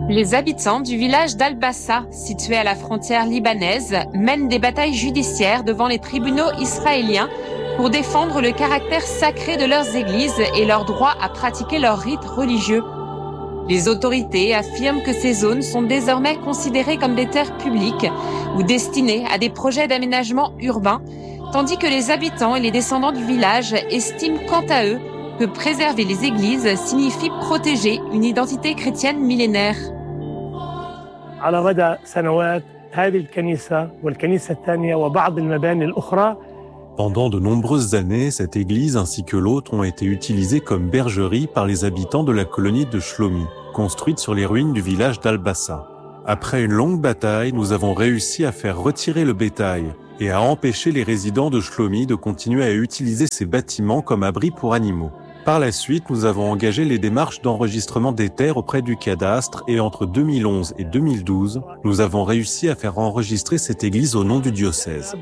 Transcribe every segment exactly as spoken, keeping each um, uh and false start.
Les habitants du village d'Al-Bassa, situé à la frontière libanaise, mènent des batailles judiciaires devant les tribunaux israéliens pour défendre le caractère sacré de leurs églises et leur droit à pratiquer leurs rites religieux. Les autorités affirment que ces zones sont désormais considérées comme des terres publiques ou destinées à des projets d'aménagement urbain, tandis que les habitants et les descendants du village estiment quant à eux que préserver les églises signifie protéger une identité chrétienne millénaire. على مدى سنوات هذه الكنيسة والكنيسة الثانية وبعض المباني الأخرى. Pendant de nombreuses années, cette église ainsi que l'autre ont été utilisées comme bergerie par les habitants de la colonie de Shlomi, construite sur les ruines du village d'Al-Bassa. Après une longue bataille, nous avons réussi à faire retirer le bétail et à empêcher les résidents de Shlomi de continuer à utiliser ces bâtiments comme abris pour animaux. Par la suite, nous avons engagé les démarches d'enregistrement des terres auprès du cadastre et entre deux mille onze et deux mille douze, nous avons réussi à faire enregistrer cette église au nom du diocèse.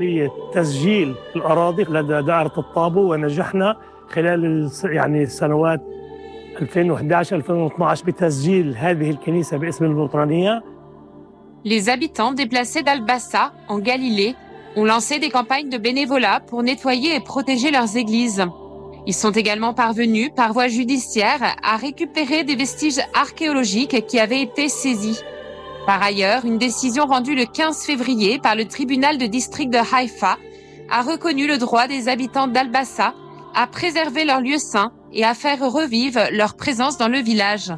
Les habitants déplacés d'Al-Bassa, en Galilée, ont lancé des campagnes de bénévolat pour nettoyer et protéger leurs églises. Ils sont également parvenus, par voie judiciaire, à récupérer des vestiges archéologiques qui avaient été saisis. Par ailleurs, une décision rendue le quinze février par le tribunal de district de Haïfa a reconnu le droit des habitants d'Al-Bassa à préserver leurs lieux saints et à faire revivre leur présence dans le village.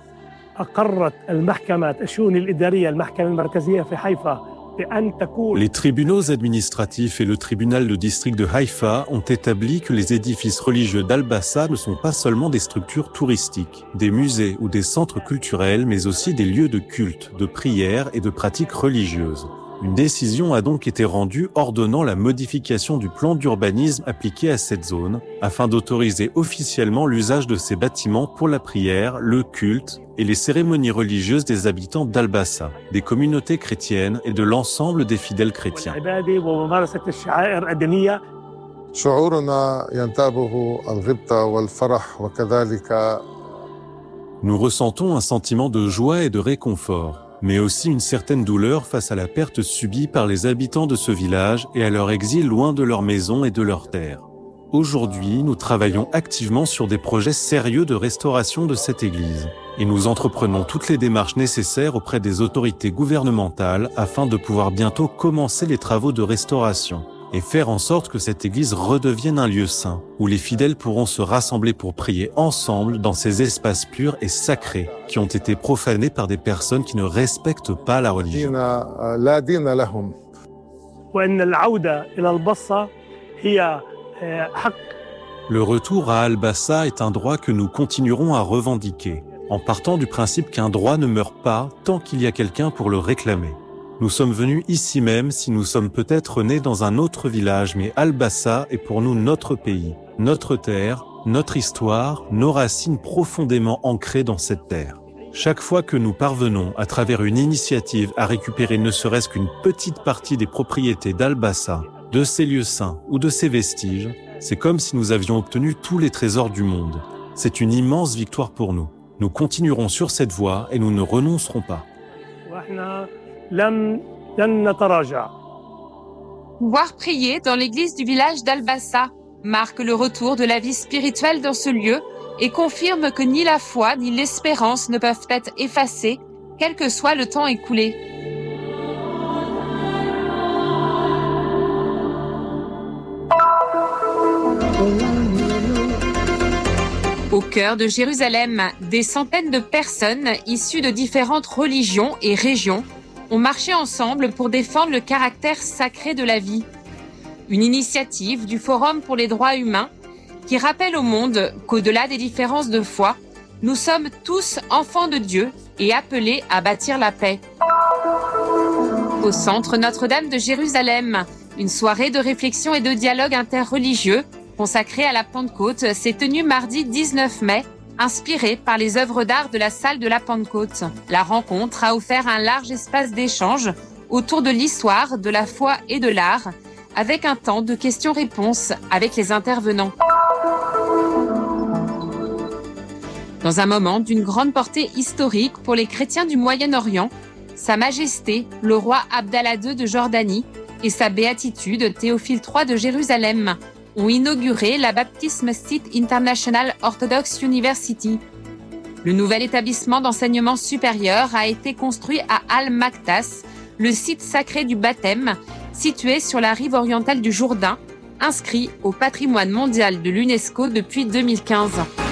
Les tribunaux administratifs et le tribunal de district de Haïfa ont établi que les édifices religieux d'Al-Bassa ne sont pas seulement des structures touristiques, des musées ou des centres culturels, mais aussi des lieux de culte, de prière et de pratiques religieuses. Une décision a donc été rendue ordonnant la modification du plan d'urbanisme appliqué à cette zone, afin d'autoriser officiellement l'usage de ces bâtiments pour la prière, le culte et les cérémonies religieuses des habitants d'Al-Bassa, des communautés chrétiennes et de l'ensemble des fidèles chrétiens. Nous ressentons un sentiment de joie et de réconfort, mais aussi une certaine douleur face à la perte subie par les habitants de ce village et à leur exil loin de leur maison et de leurs terres. Aujourd'hui, nous travaillons activement sur des projets sérieux de restauration de cette église et nous entreprenons toutes les démarches nécessaires auprès des autorités gouvernementales afin de pouvoir bientôt commencer les travaux de restauration et faire en sorte que cette église redevienne un lieu saint où les fidèles pourront se rassembler pour prier ensemble dans ces espaces purs et sacrés qui ont été profanés par des personnes qui ne respectent pas la religion. Le retour à Al-Bassa est un droit que nous continuerons à revendiquer, en partant du principe qu'un droit ne meurt pas tant qu'il y a quelqu'un pour le réclamer. Nous sommes venus ici même si nous sommes peut-être nés dans un autre village, mais Al-Bassa est pour nous notre pays, notre terre, notre histoire, nos racines profondément ancrées dans cette terre. Chaque fois que nous parvenons, à travers une initiative, à récupérer ne serait-ce qu'une petite partie des propriétés d'Al-Bassa, de ses lieux saints ou de ses vestiges, c'est comme si nous avions obtenu tous les trésors du monde. C'est une immense victoire pour nous. Nous continuerons sur cette voie et nous ne renoncerons pas. Pouvoir prier dans l'église du village d'Al-Bassa marque le retour de la vie spirituelle dans ce lieu et confirme que ni la foi ni l'espérance ne peuvent être effacées, quel que soit le temps écoulé. Au cœur de Jérusalem, des centaines de personnes issues de différentes religions et régions ont marché ensemble pour défendre le caractère sacré de la vie. Une initiative du Forum pour les droits humains qui rappelle au monde qu'au-delà des différences de foi, nous sommes tous enfants de Dieu et appelés à bâtir la paix. Au centre Notre-Dame de Jérusalem, une soirée de réflexion et de dialogue interreligieux consacrée à la Pentecôte s'est tenue mardi dix-neuf mai, inspirée par les œuvres d'art de la salle de la Pentecôte. La rencontre a offert un large espace d'échange autour de l'histoire, de la foi et de l'art, avec un temps de questions-réponses avec les intervenants. Dans un moment d'une grande portée historique pour les chrétiens du Moyen-Orient, Sa Majesté, le roi Abdallah deux de Jordanie et sa béatitude Théophile trois de Jérusalem ont inauguré la Baptist Masjid International Orthodox University. Le nouvel établissement d'enseignement supérieur a été construit à Al-Maktas, le site sacré du baptême, situé sur la rive orientale du Jourdain, inscrit au patrimoine mondial de l'UNESCO depuis deux mille quinze.